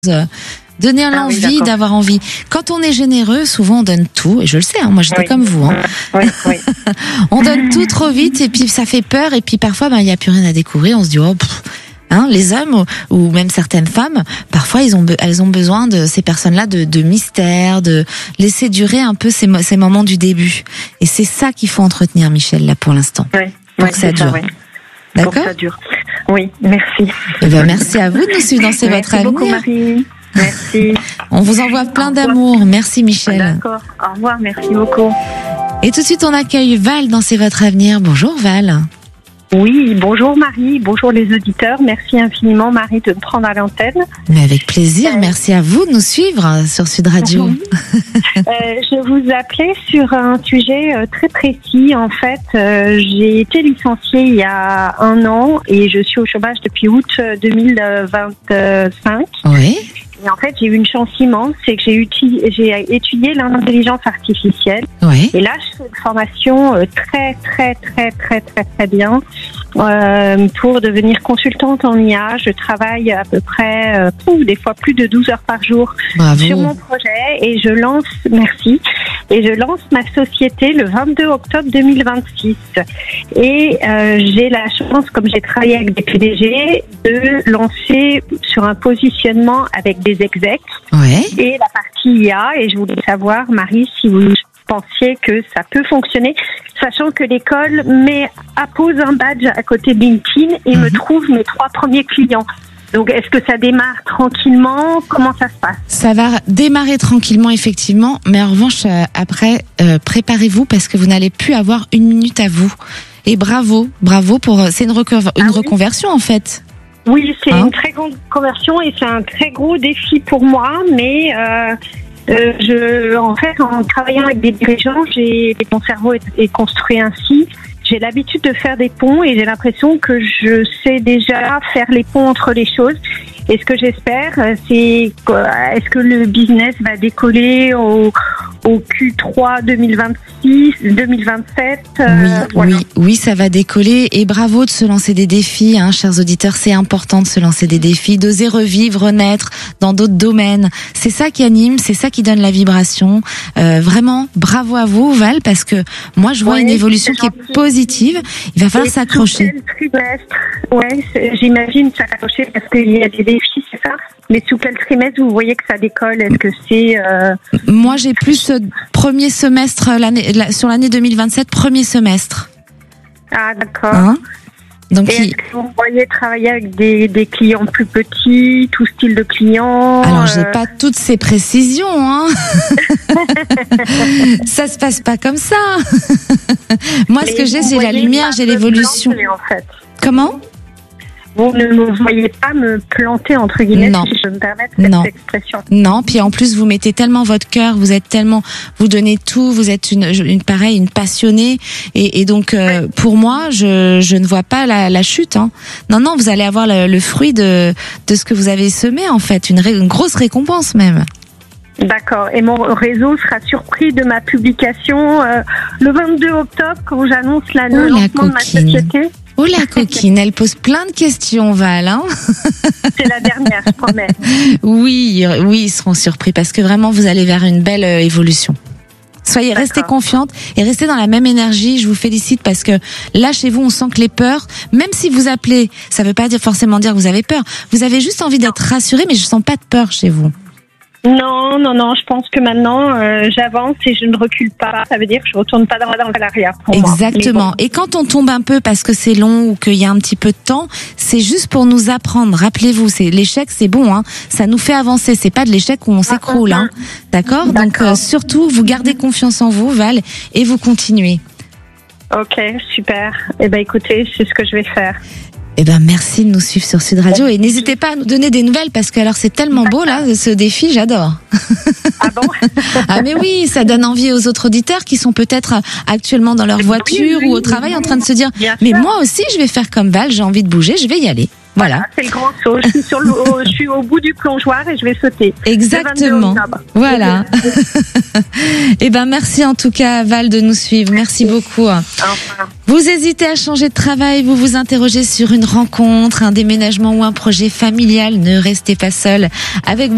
Donner l'envie d'avoir envie. Quand on est généreux, souvent on donne tout, et je le sais, moi j'étais comme vous. Oui. On donne tout trop vite, et puis ça fait peur, et puis parfois il n'y a plus rien à découvrir, on se dit les hommes ou même certaines femmes, parfois elles ont besoin de ces personnes-là de mystère, de laisser durer un peu ces moments du début. Et c'est ça qu'il faut entretenir, Michel, là pour l'instant. Pour que ça dure. D'accord ? Pour que ça dure. Oui, merci. Merci à vous de nous suivre dans C'est votre avenir. Merci beaucoup, Marie. Merci. On vous envoie plein d'amour. Merci, Michel. D'accord. Au revoir. Merci beaucoup. Et tout de suite, on accueille Val dans C'est votre avenir. Bonjour, Val. Oui, bonjour Marie, bonjour les auditeurs. Merci infiniment Marie de me prendre à l'antenne. Mais avec plaisir, merci à vous de nous suivre sur Sud Radio. Je vous appelais sur un sujet très précis. En fait, j'ai été licenciée il y a 1 an et je suis au chômage depuis août 2025. Oui. Et en fait, j'ai eu une chance immense, c'est que j'ai étudié l'intelligence artificielle. Oui. Et là, je fais une formation très bien pour devenir consultante en IA. Je travaille à peu près, des fois plus de 12 heures par jour. Bravo. Sur mon projet et je lance ma société le 22 octobre 2026. Et j'ai la chance, comme j'ai travaillé avec des PDG, de lancer sur un positionnement avec des execs et la partie IA. Et je voulais savoir, Marie, si vous pensiez que ça peut fonctionner, sachant que l'école appose un badge à côté de LinkedIn et me trouve mes 3 premiers clients. Donc, est-ce que ça démarre tranquillement ? Comment ça se passe ? Ça va démarrer tranquillement, effectivement. Mais en revanche, après, préparez-vous parce que vous n'allez plus avoir 1 minute à vous. Et bravo c'est une reconversion, en fait. Oui, c'est une très grande conversion et c'est un très gros défi pour moi, mais en travaillant avec des dirigeants, mon cerveau est construit ainsi. J'ai l'habitude de faire des ponts et j'ai l'impression que je sais déjà faire les ponts entre les choses. Et ce que j'espère, c'est est-ce que le business va décoller au Q3 2027 Oui, ça va décoller. Et bravo de se lancer des défis, chers auditeurs. C'est important de se lancer des défis, d'oser revivre, renaître dans d'autres domaines. C'est ça qui anime, c'est ça qui donne la vibration. Vraiment, bravo à vous, Val, parce que moi, je vois une évolution qui est positive. Il va falloir s'accrocher. Sous quel trimestre ? J'imagine s'accrocher parce qu'il y a des défis, c'est ça ? Mais sous quel trimestre vous voyez que ça décolle ? Est-ce que c'est Moi, j'ai plus premier semestre sur l'année 2027, premier semestre. Ah, d'accord. Donc, est-ce que vous voyez travailler avec des clients plus petits, tout style de clients ? Alors, j'ai pas toutes ces précisions, Ça se passe pas comme ça. Moi, ce que j'ai, c'est la lumière, j'ai l'évolution. En fait. Comment ? Vous ne me voyez pas me planter, entre guillemets, si je me permets cette expression. Non, puis en plus, vous mettez tellement votre cœur, vous donnez tout, vous êtes une passionnée. Et donc, pour moi, je ne vois pas la chute. Non, vous allez avoir le fruit de ce que vous avez semé, en fait. Une grosse récompense, même. D'accord. Et mon réseau sera surpris de ma publication le 22 octobre, quand j'annonce le lancement de ma société. Oh la coquine, elle pose plein de questions, Val. C'est la dernière, je promets. Oui, ils seront surpris parce que vraiment, vous allez vers une belle évolution. Restez confiante et restez dans la même énergie. Je vous félicite parce que là, chez vous, on sent que les peurs, même si vous appelez, ça ne veut pas forcément dire que vous avez peur. Vous avez juste envie d'être rassuré, mais je ne sens pas de peur chez vous. Non, je pense que maintenant, j'avance et je ne recule pas. Ça veut dire que je ne retourne pas dans l'arrière pour moi. Exactement. Et quand on tombe un peu parce que c'est long ou qu'il y a un petit peu de temps, c'est juste pour nous apprendre. Rappelez-vous, l'échec, c'est bon, ça nous fait avancer. C'est pas de l'échec où on s'écroule, D'accord. Donc, surtout, vous gardez confiance en vous, Val, et vous continuez. Ok, super. Écoutez, c'est ce que je vais faire. Merci de nous suivre sur Sud Radio et n'hésitez pas à nous donner des nouvelles parce que alors c'est tellement beau là, ce défi, j'adore. Ah bon ? Ah mais oui, ça donne envie aux autres auditeurs qui sont peut-être actuellement dans leur voiture ou au travail en train de se dire mais moi aussi je vais faire comme Val, j'ai envie de bouger, je vais y aller. Voilà. C'est le grand saut. Je suis au bout du plongeoir et je vais sauter. Exactement. Voilà. Merci en tout cas, Val, de nous suivre. Merci beaucoup. Enfin. Vous hésitez à changer de travail, vous vous interrogez sur une rencontre, un déménagement ou un projet familial, ne restez pas seul. Avec